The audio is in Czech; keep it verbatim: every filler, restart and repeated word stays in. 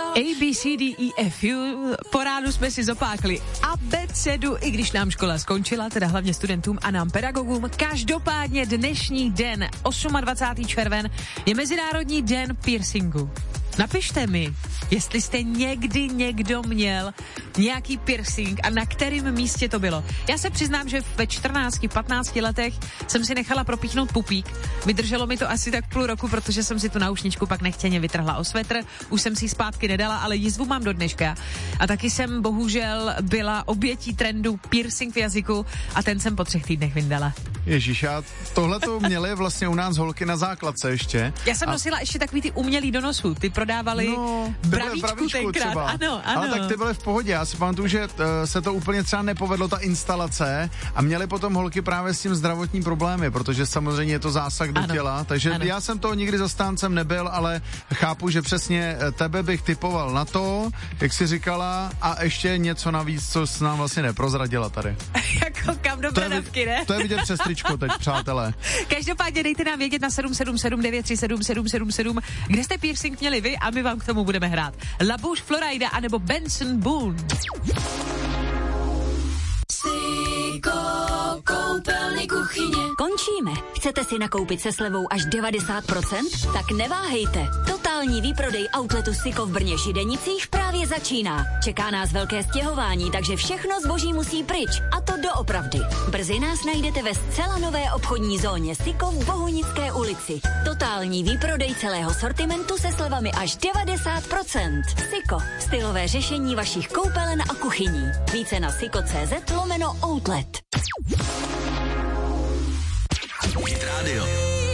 A, B, C, D, E, F, U. Po ránu jsme si zopákli abecedu, i když nám škola skončila, teda hlavně studentům a nám pedagogům. Každopádně dnešní den, dvacátého osmého červen, je Mezinárodní den piercingu. Napište mi, jestli jste někdy někdo měl nějaký piercing a na kterém místě to bylo. Já se přiznám, že ve čtrnácti patnácti letech jsem si nechala propíchnout pupík. Vydrželo mi to asi tak půl roku, protože jsem si tu náušničku pak nechtěně vytrhla o svetr. Už jsem si ji zpátky nedala, ale jizvu mám do dneška. A taky jsem bohužel byla obětí trendu piercing v jazyku a ten jsem po třech týdnech vyndala. Ježíš, a tohle to měli vlastně u nás holky na základce ještě. Já jsem a... nosila ještě takový ty umělý do nosu. Ty prodávali no, bravíčku, bravíčku tenkrát. Třeba. Ano, ano. Ale tak ty byly v pohodě. Já si pamatuju, že uh, se to úplně třeba nepovedlo, ta instalace, a měli potom holky právě s tím zdravotní problémy, protože samozřejmě je to zásah do ano, těla. Takže ano. Já jsem toho nikdy zastáncem nebyl, ale chápu, že přesně tebe bych typoval na to, jak jsi říkala, a ještě něco navíc, co jsi nám vlastně neprozradila tady. Jako kam do bradavky, ne? To je vidět přes tričko teď, přátelé. Každopádně dejte nám vědět na sedm sedm sedm devět tři sedm sedm sedm sedm, kde jste piercing měli vy a my vám k tomu budeme hrát. La Bouche Florida anebo Benson Boone. Siko, koupelny, kuchyně. Končíme. Chcete si nakoupit se slevou až devadesát procent? Tak neváhejte. Totální výprodej outletu Siko v Brně Židenicích právě začíná. Čeká nás velké stěhování, takže všechno zboží musí pryč. A to doopravdy. Brzy nás najdete ve zcela nové obchodní zóně Siko v Bohunické ulici. Totální výprodej celého sortimentu se slevami až devadesát procent. Siko. Stylové řešení vašich koupelen a kuchyní. Více na siko tečka cz lomeno outlet. Hit Radio.